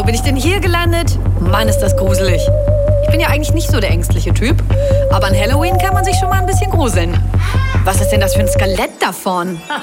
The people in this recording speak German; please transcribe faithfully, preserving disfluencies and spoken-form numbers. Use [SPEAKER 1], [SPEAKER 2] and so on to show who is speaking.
[SPEAKER 1] bin ich denn hier gelandet? Mann, ist das gruselig. Ich bin ja eigentlich nicht so der ängstliche Typ, aber an Halloween kann man sich schon mal ein bisschen gruseln. Was ist denn das für ein Skelett da vorn?